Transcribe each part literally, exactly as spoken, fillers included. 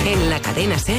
En la cadena SER,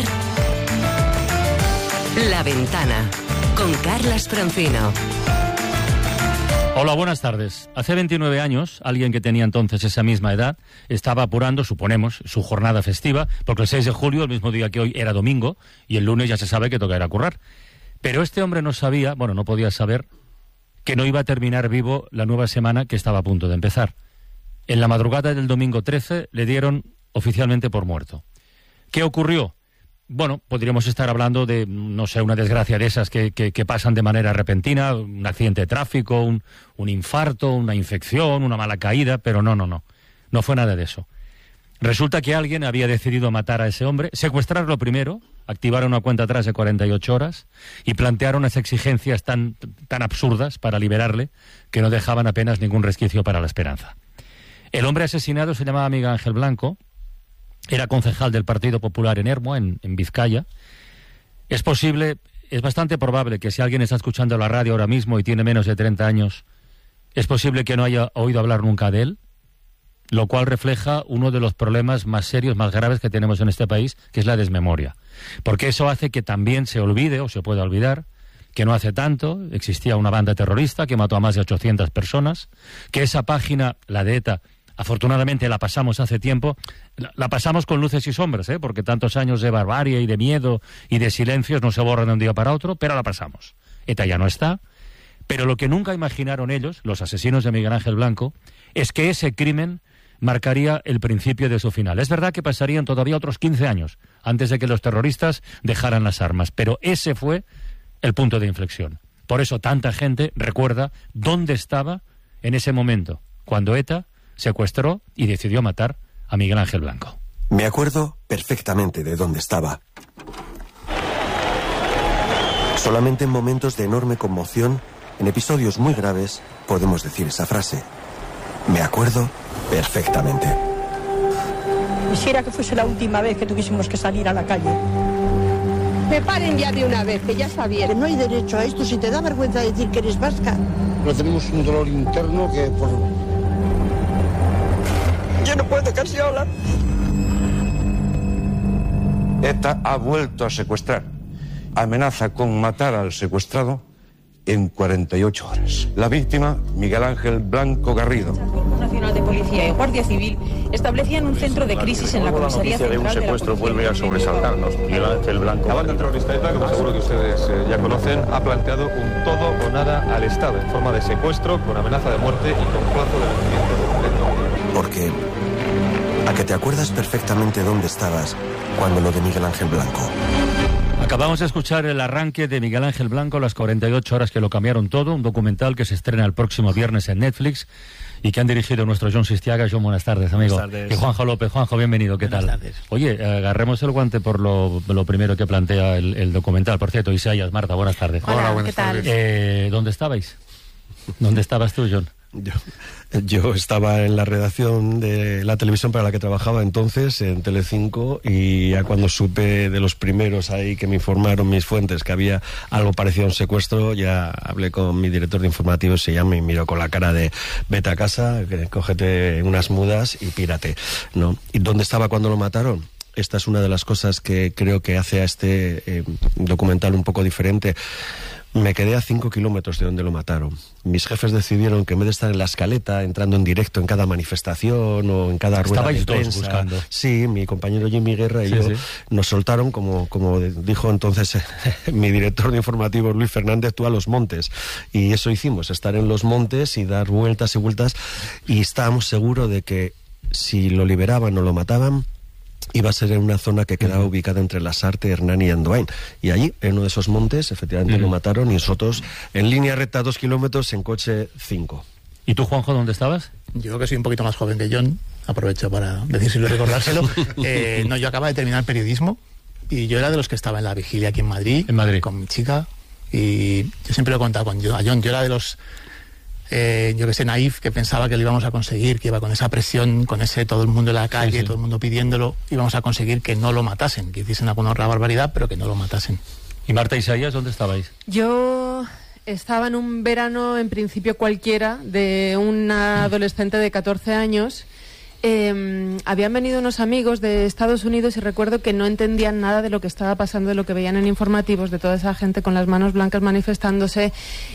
La Ventana, con Carlas Francino. Hola, buenas tardes. Hace veintinueve años, alguien que tenía entonces esa misma edad estaba apurando, suponemos, su jornada festiva, porque el seis de julio, el mismo día que hoy, era domingo, y el lunes ya se sabe que toca ir a currar. Pero este hombre no sabía, bueno, no podía saber, que no iba a terminar vivo la nueva semana que estaba a punto de empezar. En la madrugada del domingo trece le dieron oficialmente por muerto. ¿Qué ocurrió? Bueno, podríamos estar hablando de, no sé, una desgracia de esas que, que, que pasan de manera repentina, un accidente de tráfico, un, un infarto, una infección, una mala caída, pero no, no, no. No fue nada de eso. Resulta que alguien había decidido matar a ese hombre, secuestrarlo primero, activar una cuenta atrás de cuarenta y ocho horas y plantear unas exigencias tan, tan absurdas para liberarle que no dejaban apenas ningún resquicio para la esperanza. El hombre asesinado se llamaba Miguel Ángel Blanco. Era concejal del Partido Popular en Ermua, en, en Vizcaya. Es posible, es bastante probable que si alguien está escuchando la radio ahora mismo y tiene menos de treinta años, es posible que no haya oído hablar nunca de él, lo cual refleja uno de los problemas más serios, más graves que tenemos en este país, que es la desmemoria. Porque eso hace que también se olvide, o se pueda olvidar, que no hace tanto existía una banda terrorista que mató a más de ochocientas personas, que esa página, la de ETA, afortunadamente la pasamos hace tiempo, la, la pasamos con luces y sombras, ¿eh? Porque tantos años de barbarie y de miedo y de silencios no se borran de un día para otro, pero la pasamos. ETA ya no está, pero lo que nunca imaginaron ellos, los asesinos de Miguel Ángel Blanco, es que ese crimen marcaría el principio de su final. Es verdad que pasarían todavía otros quince años antes de que los terroristas dejaran las armas, pero ese fue el punto de inflexión. Por eso tanta gente recuerda dónde estaba en ese momento, cuando ETA secuestró y decidió matar a Miguel Ángel Blanco. Me acuerdo perfectamente de dónde estaba. Solamente en momentos de enorme conmoción, en episodios muy graves, podemos decir esa frase. Me acuerdo perfectamente. Quisiera que fuese la última vez que tuviésemos que salir a la calle. Me paren ya de una vez, que ya sabía. No hay derecho a esto si te da vergüenza decir que eres vasca. No tenemos un dolor interno que por... Yo no puedo casi hablar. ETA ha vuelto a secuestrar. Amenaza con matar al secuestrado en cuarenta y ocho horas. La víctima, Miguel Ángel Blanco Garrido. El Cuerpo Nacional de Policía y Guardia Civil establecían un centro de crisis en la comisaría central de la policía. La noticia de un secuestro vuelve a sobresaltarnos. Miguel Ángel Blanco. La banda terrorista ETA, como seguro que ustedes eh, ya conocen, ha planteado un todo o nada al Estado en forma de secuestro, con amenaza de muerte y con plazo de vencimiento concreto. Porque a que te acuerdas perfectamente dónde estabas cuando lo de Miguel Ángel Blanco. Acabamos de escuchar el arranque de Miguel Ángel Blanco, las cuarenta y ocho horas que lo cambiaron todo, un documental que se estrena el próximo viernes en Netflix y que han dirigido nuestro John Sistiaga. John, buenas tardes, amigo. Buenas tardes. Y Juanjo López. Juanjo, bienvenido, ¿qué buenas tal? Tardes. Oye, agarremos el guante por lo, lo primero que plantea el, el documental. Por cierto, Isaías, Marta, buenas tardes. Hola, Hola, buenas ¿qué tal? tardes. Eh, ¿Dónde estabais? ¿Dónde estabas tú, John? Yo, yo estaba en la redacción de la televisión para la que trabajaba entonces, en Telecinco, y ya cuando supe de los primeros ahí que me informaron mis fuentes que había algo parecido a un secuestro, ya hablé con mi director de informativos y ya me miró con la cara de vete a casa, que, cógete unas mudas y pírate, ¿no? ¿Y dónde estaba cuando lo mataron? Esta es una de las cosas que creo que hace a este eh, documental un poco diferente. Me quedé a cinco kilómetros de donde lo mataron. Mis jefes decidieron que en vez de estar en la escaleta, entrando en directo en cada manifestación o en cada rueda de prensa, buscando. Sí, mi compañero Jimmy Guerra y sí, yo sí. Nos soltaron, como, como dijo entonces mi director de informativos Luis Fernández, tú a los montes. Y eso hicimos, estar en los montes y dar vueltas y vueltas. Y estábamos seguros de que si lo liberaban o lo mataban, iba a ser en una zona que quedaba uh-huh. ubicada entre Lasarte, Hernani y Andoain. Y allí, en uno de esos montes, efectivamente uh-huh. lo mataron, y nosotros en línea recta dos kilómetros, en coche cinco. ¿Y tú, Juanjo, dónde estabas? Yo, que soy un poquito más joven que John, aprovecho para decírselo y recordárselo. eh, no, yo acababa de terminar periodismo y yo era de los que estaba en la vigilia aquí en Madrid, en Madrid. Con mi chica, y yo siempre lo he contado con a John. Yo era de los... Eh, yo que sé, naif, que pensaba que lo íbamos a conseguir, que iba con esa presión, con ese todo el mundo en la calle, sí, sí. todo el mundo pidiéndolo, íbamos a conseguir que no lo matasen, que hiciesen alguna otra barbaridad, pero que no lo matasen. ¿Y Marta, Isaías, dónde estabais? Yo estaba en un verano, en principio cualquiera, de una adolescente de catorce años, eh, habían venido unos amigos de Estados Unidos y recuerdo que no entendían nada de lo que estaba pasando, de lo que veían en informativos, de toda esa gente con las manos blancas manifestándose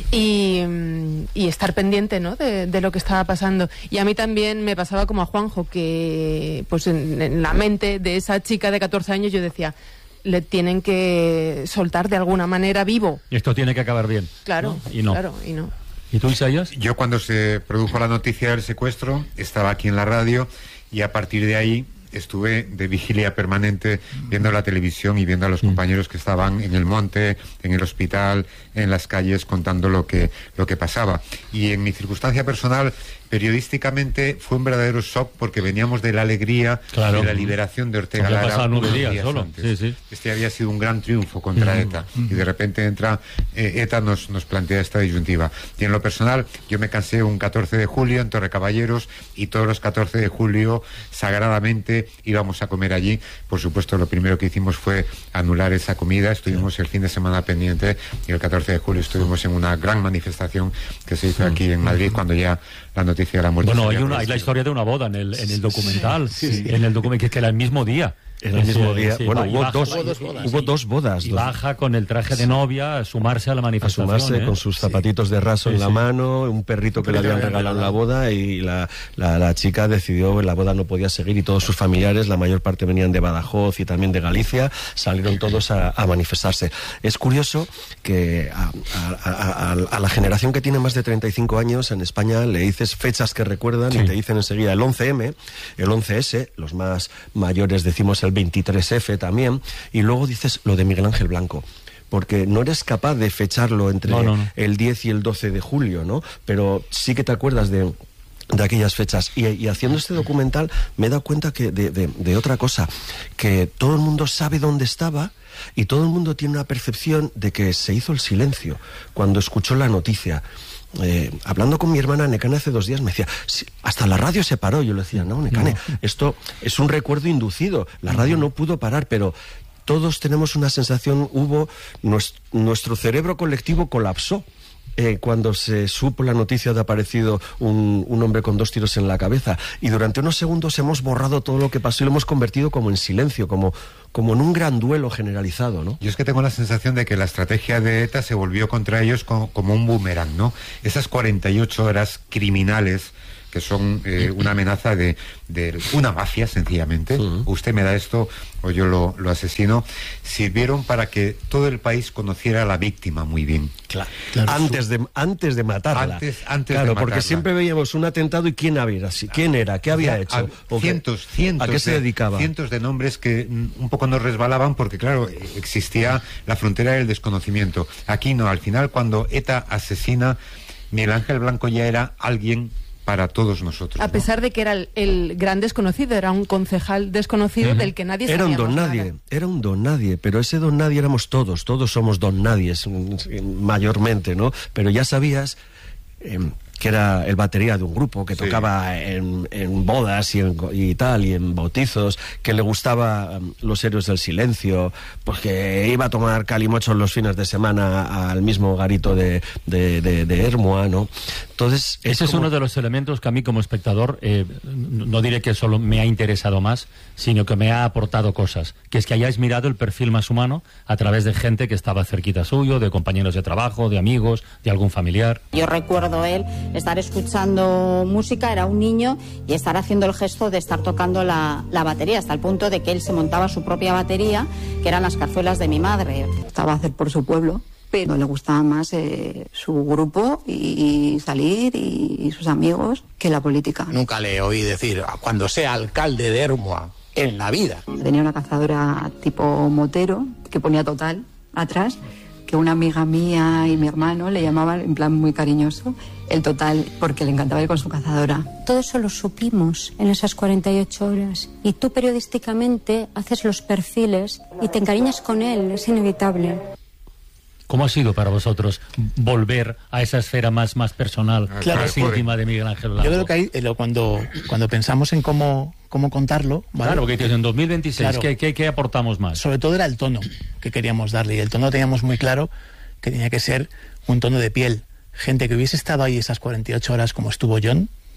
y, y estar pendiente, ¿no?, de, de lo que estaba pasando. Y a mí también me pasaba como a Juanjo, que pues en, en la mente de esa chica de catorce años yo decía, le tienen que soltar de alguna manera vivo. Y esto tiene que acabar bien. Claro, ¿no? Y no. claro, y no. ¿Y tú, Isaías? Yo cuando se produjo la noticia del secuestro estaba aquí en la radio y a partir de ahí estuve de vigilia permanente viendo la televisión y viendo a los mm. compañeros que estaban en el monte, en el hospital, en las calles contando lo que, lo que pasaba. Y en mi circunstancia personal, periodísticamente fue un verdadero shock porque veníamos de la alegría claro. de la liberación de Ortega Había Lara pasado nueve unos días, días solo. antes. Sí, sí. Este había sido un gran triunfo contra mm. ETA mm. y de repente entra eh, ETA nos, nos plantea esta disyuntiva. Y en lo personal, yo me cansé un catorce de julio en Torrecaballeros y todos los catorce de julio sagradamente íbamos a comer allí. Por supuesto, lo primero que hicimos fue anular esa comida. Estuvimos el fin de semana pendiente y el catorce de julio estuvimos en una gran manifestación que se hizo aquí en Madrid cuando ya la noticia de la muerte. Bueno, hay, una, hay la historia de una boda en el, en el documental, sí, sí. en el documental, que era el mismo día. En el mismo día. Sí, bueno, va, hubo, baja, dos, hubo dos bodas. hubo dos bodas. Y baja con el traje de novia a sumarse a la manifestación. A sumarse ¿eh? con sus zapatitos de raso sí, en la sí. mano, un perrito que le habían regalado en la boda y la, la, la chica decidió, la boda no podía seguir y todos sus familiares, la mayor parte venían de Badajoz y también de Galicia, salieron todos a, a manifestarse. Es curioso que a, a, a, a la generación que tiene más de treinta y cinco años en España le dices fechas que recuerdan sí. y te dicen enseguida el once eme, el once ese, los más mayores decimos el veintitrés efe también, y luego dices lo de Miguel Ángel Blanco, porque no eres capaz de fecharlo entre no, no, no. el diez y el doce de julio, ¿no? Pero sí que te acuerdas de de aquellas fechas. Y, y haciendo este documental me he dado cuenta que de, de, de otra cosa, que todo el mundo sabe dónde estaba y todo el mundo tiene una percepción de que se hizo el silencio cuando escuchó la noticia. Eh, hablando con mi hermana Necane hace dos días me decía, sí, hasta la radio se paró. Yo le decía, no, Necane, no. esto es un recuerdo inducido, la radio no pudo parar, pero todos tenemos una sensación, hubo, nuestro, nuestro cerebro colectivo colapsó. Eh, cuando se supo la noticia de aparecido un, un hombre con dos tiros en la cabeza, y durante unos segundos hemos borrado todo lo que pasó y lo hemos convertido como en silencio, como, como en un gran duelo generalizado, ¿no? Yo es que tengo la sensación de que la estrategia de ETA se volvió contra ellos como, como un boomerang, ¿no? Esas cuarenta y ocho horas criminales que son eh, una amenaza de, de una mafia, sencillamente. Uh-huh. Usted me da esto o yo lo, lo asesino. Sirvieron para que todo el país conociera a la víctima muy bien. Claro, claro. Antes, de, antes de matarla. Antes, antes claro, de matarla. Porque siempre veíamos un atentado y quién había, quién era, qué había o sea, hecho. A, cientos, cientos. ¿A qué se de, dedicaba? Cientos de nombres que un poco nos resbalaban porque, claro, existía la frontera del desconocimiento. Aquí no, al final, cuando ETA asesina, Miguel Ángel Blanco ya era alguien para todos nosotros. A pesar ¿no? de que era el, el gran desconocido, era un concejal desconocido uh-huh. del que nadie sabía. Era un don nada. nadie, era un don nadie, pero ese don nadie éramos todos, todos somos don nadies, mayormente, ¿no? Pero ya sabías eh, que era el batería de un grupo, que sí. tocaba en, en bodas y, en, y tal, y en bautizos, que le gustaba um, Los Héroes del Silencio, pues que iba a tomar calimochos los fines de semana al mismo garito de, de, de, de Hermoa, ¿no? Entonces, es ese como... es uno de los elementos que a mí como espectador, eh, no diré que solo me ha interesado más, sino que me ha aportado cosas, que es que hayáis mirado el perfil más humano a través de gente que estaba cerquita suyo, de compañeros de trabajo, de amigos, de algún familiar. Yo recuerdo él estar escuchando música, era un niño, y estar haciendo el gesto de estar tocando la, la batería, hasta el punto de que él se montaba su propia batería, que eran las zarzuelas de mi madre. Estaba a hacer por su pueblo, pero le gustaba más eh, su grupo y salir y, y sus amigos que la política. Nunca le oí decir, cuando sea alcalde de Hermoa, en la vida. Tenía una cazadora tipo motero, que ponía Total atrás, que una amiga mía y mi hermano le llamaban en plan muy cariñoso el Total, porque le encantaba ir con su cazadora. Todo eso lo supimos en esas cuarenta y ocho horas, y tú periodísticamente haces los perfiles y te encariñas con él, es inevitable. ¿Cómo ha sido para vosotros volver a esa esfera más, más personal, claro, más íntima de Miguel Ángel Blanco? Yo creo que ahí, eh, cuando, cuando pensamos en cómo, cómo contarlo... ¿vale? Claro, porque en dos mil veintiséis, claro, ¿qué, qué, ¿qué aportamos más? Sobre todo era el tono que queríamos darle, y el tono teníamos muy claro que tenía que ser un tono de piel. Gente que hubiese estado ahí esas cuarenta y ocho horas como estuvo John,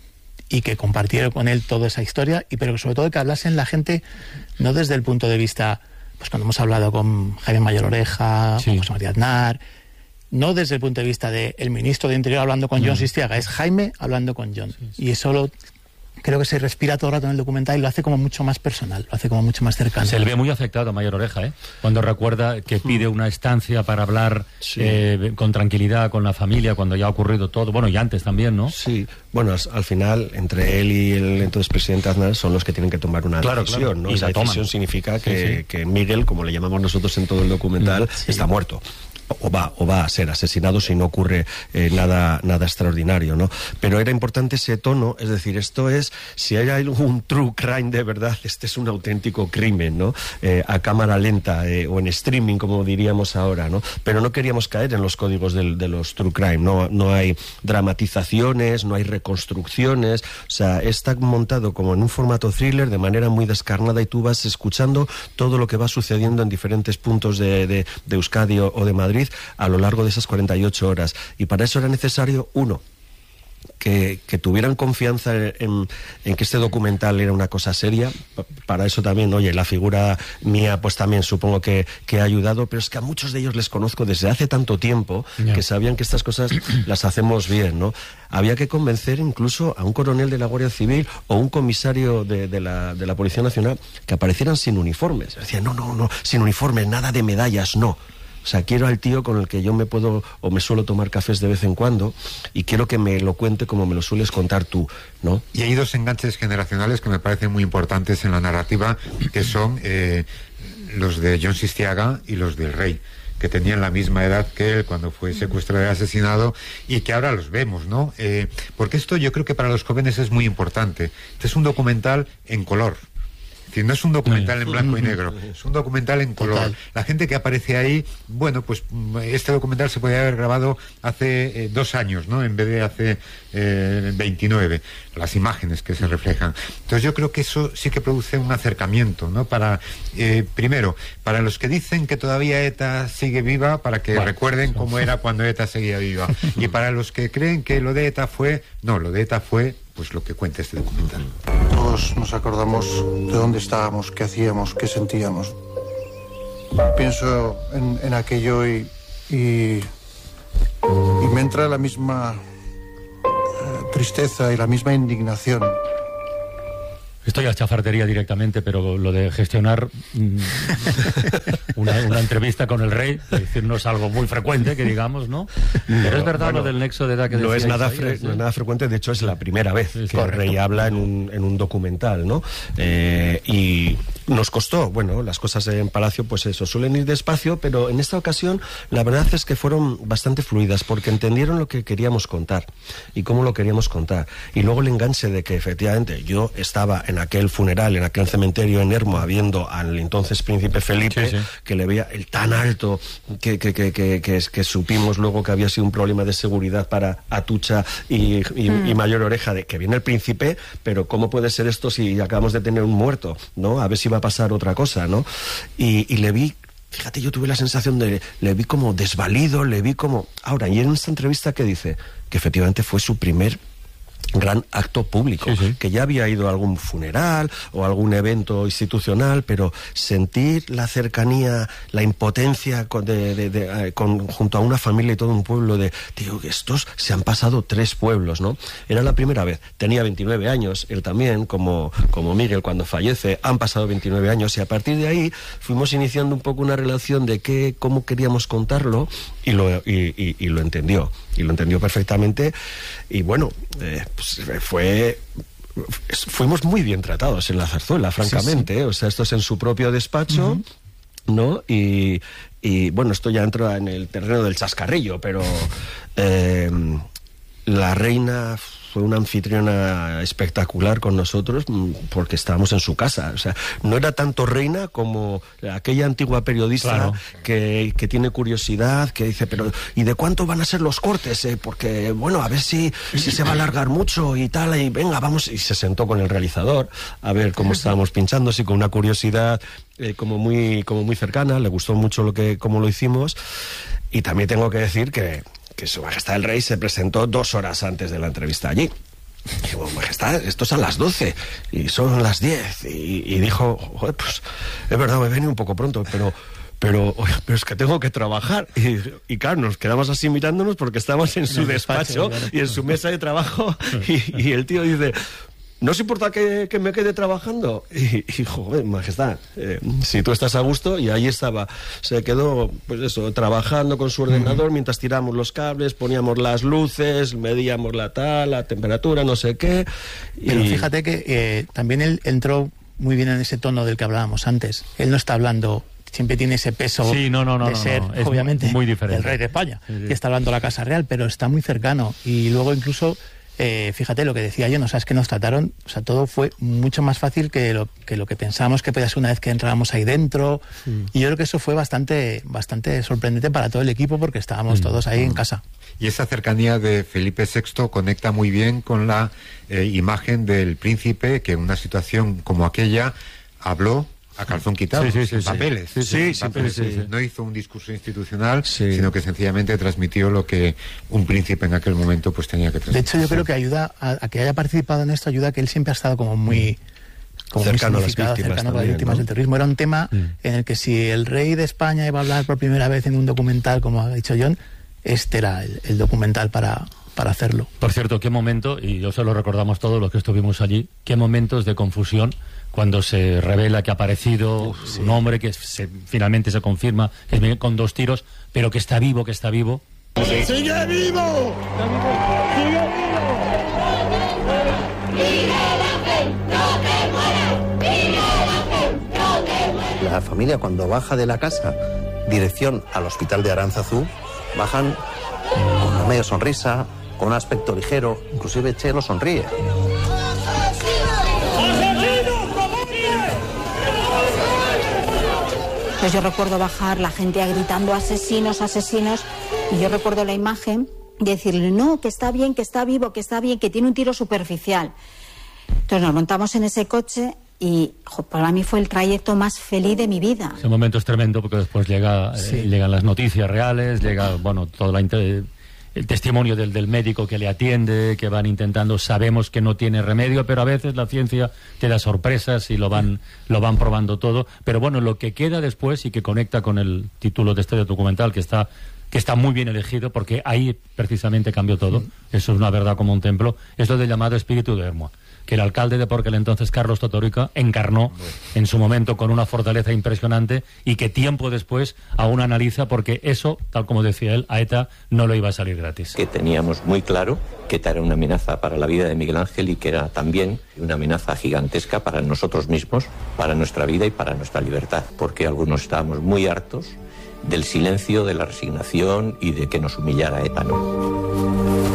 y que compartiera con él toda esa historia, y pero que sobre todo que hablasen la gente no desde el punto de vista, pues cuando hemos hablado con Jaime Mayor Oreja, sí. con José María Aznar, no desde el punto de vista del de ministro de Interior hablando con no. Jon Sistiaga, es Jaime hablando con Jon. Sí, sí. Y eso lo, creo que se respira todo el rato en el documental y lo hace como mucho más personal, lo hace como mucho más cercano. Se le ve muy afectado a Mayor Oreja, ¿eh? Cuando recuerda que pide una estancia para hablar sí. eh, con tranquilidad con la familia, cuando ya ha ocurrido todo, bueno, y antes también, ¿no? Sí, bueno, al final, entre él y el entonces presidente Aznar son los que tienen que tomar una claro, decisión, claro. ¿no? Y esa decisión significa que, sí, sí. que Miguel, como le llamamos nosotros en todo el documental, sí. está muerto. O va, o va a ser asesinado si no ocurre eh, nada, nada extraordinario, ¿no? Pero era importante ese tono, es decir, esto es, si hay algún true crime de verdad, este es un auténtico crimen, ¿no? Eh, a cámara lenta eh, o en streaming, como diríamos ahora, ¿no? Pero no queríamos caer en los códigos del, de los true crime, no, no hay dramatizaciones, no hay reconstrucciones, o sea, está montado como en un formato thriller de manera muy descarnada y tú vas escuchando todo lo que va sucediendo en diferentes puntos de, de, de Euskadi o, o de Madrid a lo largo de esas cuarenta y ocho horas. Y para eso era necesario, uno, que, que tuvieran confianza en, en que este documental era una cosa seria. Para eso también, oye, la figura mía pues también supongo que, que ha ayudado, pero es que a muchos de ellos les conozco desde hace tanto tiempo yeah. que sabían que estas cosas las hacemos bien, ¿no? Había que convencer incluso a un coronel de la Guardia Civil o un comisario de, de, la, de la Policía Nacional que aparecieran sin uniformes. Decían, no, no, no, sin uniformes, nada de medallas, no. O sea, quiero al tío con el que yo me puedo o me suelo tomar cafés de vez en cuando y quiero que me lo cuente como me lo sueles contar tú, ¿no? Y hay dos enganches generacionales que me parecen muy importantes en la narrativa, que son eh, los de Jon Sistiaga y los del Rey, que tenían la misma edad que él cuando fue secuestrado y asesinado, y que ahora los vemos, ¿no? Eh, porque esto yo creo que para los jóvenes es muy importante. Este es un documental en color. No es un documental en blanco y negro, es un documental en color. Total. La gente que aparece ahí, bueno, pues este documental se podía haber grabado hace eh, dos años, ¿no? En vez de hace eh, veintinueve, las imágenes que se reflejan. Entonces yo creo que eso sí que produce un acercamiento, ¿no? Para, eh, primero, para los que dicen que todavía ETA sigue viva, para que bueno, recuerden sí. cómo era cuando ETA seguía viva. Y para los que creen que lo de ETA fue, no, lo de ETA fue pues lo que cuenta este documental. Todos nos acordamos de dónde estábamos, qué hacíamos, qué sentíamos. Pienso en, en aquello y, y, y me entra la misma eh, tristeza y la misma indignación. Esto ya es chafardería directamente, pero lo de gestionar mmm, una, una entrevista con el Rey, decirnos algo muy frecuente, que digamos, ¿no? Pero es verdad bueno, lo del nexo de edad que no es nada ahí, fre- ¿sí? no es nada frecuente, de hecho es la primera vez sí, sí, que el Rey habla en un, en un documental, ¿no? Eh, y nos costó, bueno, las cosas en Palacio, pues eso, suelen ir despacio, pero en esta ocasión la verdad es que fueron bastante fluidas, porque entendieron lo que queríamos contar y cómo lo queríamos contar. Y luego el enganche de que efectivamente yo estaba en aquel funeral, en aquel cementerio en Ermua, viendo al entonces príncipe Felipe, sí, sí. que le veía el tan alto que, que, que, que, que, que supimos luego que había sido un problema de seguridad para Atucha y, y, mm. y Mayor Oreja, de que viene el príncipe, pero ¿cómo puede ser esto si acabamos de tener un muerto? ¿No? A ver si va a pasar otra cosa, ¿no? Y, y le vi, fíjate, yo tuve la sensación de, le vi como desvalido, le vi como... Ahora, y en esta entrevista que dice que efectivamente fue su primer gran acto público, sí, sí. que ya había ido a algún funeral o algún evento institucional, pero sentir la cercanía, la impotencia con, de, de, de, con, junto a una familia y todo un pueblo de, tío, estos se han pasado tres pueblos, ¿no? Era la primera vez, tenía veintinueve años, él también, como, como Miguel cuando fallece, han pasado veintinueve años y a partir de ahí fuimos iniciando un poco una relación de qué, cómo queríamos contarlo y lo, y, y, y lo entendió, y lo entendió perfectamente y bueno, eh, pues fue... fuimos muy bien tratados en la Zarzuela, francamente, sí, sí. ¿eh? O sea, esto es en su propio despacho, uh-huh. ¿no? Y, y bueno, esto ya entra en el terreno del chascarrillo, pero eh, la reina fue una anfitriona espectacular con nosotros porque estábamos en su casa. O sea, no era tanto reina como aquella antigua periodista claro. que, que tiene curiosidad, que dice, pero ¿y de cuánto van a ser los cortes? Eh? Porque, bueno, a ver si, si se va a alargar mucho y tal, y venga, vamos. Y se sentó con el realizador a ver cómo estábamos pinchando, así con una curiosidad eh, como muy como muy cercana. Le gustó mucho lo que cómo lo hicimos. Y también tengo que decir que que Su Majestad el Rey se presentó dos horas antes de la entrevista allí. Y digo, majestad, esto es a las doce y son las diez. Y, y dijo, joder, pues es verdad, me he venido un poco pronto, pero... Pero, oye, pero es que tengo que trabajar. Y, y claro, nos quedamos así mirándonos porque estamos en su en despacho, despacho y en su mesa de trabajo. Y, y el tío dice, ¿no os importa que, que me quede trabajando? Y, y joder, majestad, eh, si tú estás a gusto. Y ahí estaba. Se quedó, pues eso, trabajando con su ordenador mientras tiramos los cables, poníamos las luces, medíamos la tal, la temperatura, no sé qué. Y... Pero fíjate que eh, también él entró muy bien en ese tono del que hablábamos antes. Él no está hablando... Siempre tiene ese peso sí, no, no, no, de ser, no, no. obviamente, muy diferente. el rey de España, sí, sí. que está hablando la Casa Real, pero está muy cercano. Y luego incluso, eh, fíjate lo que decía yo, no sabes que nos trataron, o sea, todo fue mucho más fácil que lo que, lo que pensábamos que podía ser una vez que entrábamos ahí dentro. Sí. Y yo creo que eso fue bastante, bastante sorprendente para todo el equipo porque estábamos sí. todos ahí sí. en casa. Y esa cercanía de Felipe sexto conecta muy bien con la eh, imagen del príncipe que en una situación como aquella habló a calzón quitado, sí, sí, sí, sin papeles. Sí, sí, sin papeles. sí, sí, sí. No hizo un discurso institucional, sí. sino que sencillamente transmitió lo que un príncipe en aquel momento pues tenía que transmitir. De hecho, yo creo que ayuda a, a que haya participado en esto, ayuda a que él siempre ha estado como muy... Como cercano muy a las víctimas, cercano también, a las víctimas ¿no? del terrorismo. Era un tema mm. en el que si el rey de España iba a hablar por primera vez en un documental, como ha dicho John, este era el, el documental para... para hacerlo. Por cierto, qué momento, y yo se lo recordamos todos los que estuvimos allí, qué momentos de confusión cuando se revela que ha aparecido Uf, sí. un hombre que se, finalmente se confirma que es con dos tiros, pero que está vivo, que está vivo. ¡Sigue vivo! ¡Sigue vivo! La familia cuando baja de la casa, dirección al hospital de Aránzazu, bajan con una media sonrisa, con un aspecto ligero, inclusive Chelo sonríe. Pues yo recuerdo bajar, la gente gritando asesinos, asesinos, y yo recuerdo la imagen de decirle, no, que está bien, que está vivo, que está bien, que tiene un tiro superficial. Entonces nos montamos en ese coche y jo, para mí fue el trayecto más feliz de mi vida. Ese momento es tremendo porque después llega, sí. eh, llegan las noticias reales, llega, bueno, todo la inter... el testimonio del, del médico que le atiende, que van intentando, sabemos que no tiene remedio, pero a veces la ciencia te da sorpresas y lo van, lo van probando todo. Pero bueno, lo que queda después y que conecta con el título de este documental, que está, que está muy bien elegido, porque ahí precisamente cambió todo, mm. eso es una verdad como un templo, es lo del llamado espíritu de Hermoa, que el alcalde de Porquel entonces, Carlos Totorica, encarnó en su momento con una fortaleza impresionante y que tiempo después aún analiza porque eso, tal como decía él, a ETA no lo iba a salir gratis. Que teníamos muy claro que ETA era una amenaza para la vida de Miguel Ángel y que era también una amenaza gigantesca para nosotros mismos, para nuestra vida y para nuestra libertad, porque algunos estábamos muy hartos del silencio, de la resignación y de que nos humillara ETA, ¿no?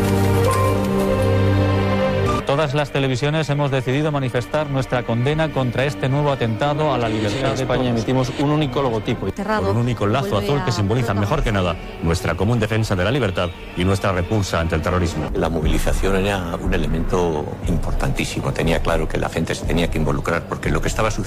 Todas las televisiones hemos decidido manifestar nuestra condena contra este nuevo atentado a la libertad. En España emitimos un único logotipo, con un único lazo azul que simboliza mejor que nada nuestra común defensa de la libertad y nuestra repulsa ante el terrorismo. La movilización era un elemento importantísimo. Tenía claro que la gente se tenía que involucrar porque lo que estaba sucediendo